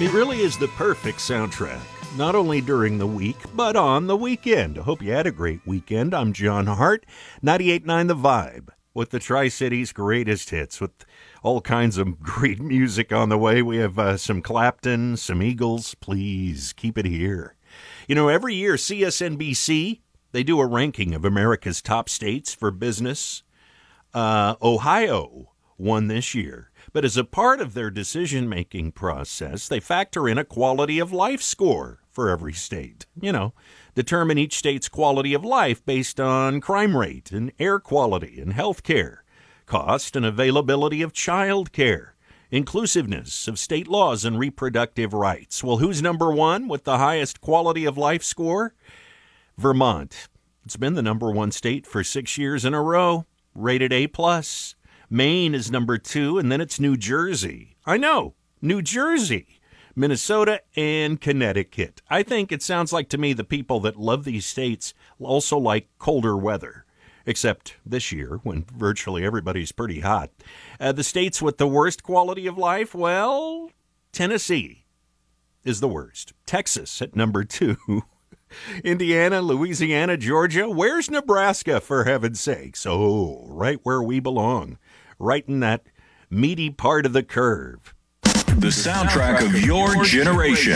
It really is the perfect soundtrack, not only during the week, but on the weekend. I hope you had a great weekend. I'm John Hart, 98.9 The Vibe, with the Tri-Cities' greatest hits, with all kinds of great music on the way. We have some Clapton, some Eagles. Please keep it here. You know, every year, CSNBC, they do a ranking of America's top states for business. Ohio won this year. But as a part of their decision-making process, they factor in a quality of life score for every state. You know, determine each state's quality of life based on crime rate and air quality and health care, cost and availability of child care, inclusiveness of state laws and reproductive rights. Well, who's number one with the highest quality of life score? Vermont. It's been the number one state for 6 years in a row, rated A+. Maine is number 2, and then it's New Jersey. I know, New Jersey, Minnesota, and Connecticut. I think it sounds like to me the people that love these states also like colder weather, except this year when virtually everybody's pretty hot. The states with the worst quality of life, well, Tennessee is the worst. Texas at number 2. Indiana, Louisiana, Georgia. Where's Nebraska, for heaven's sakes? Oh, right where we belong. Right in that meaty part of the curve. The soundtrack of your generation.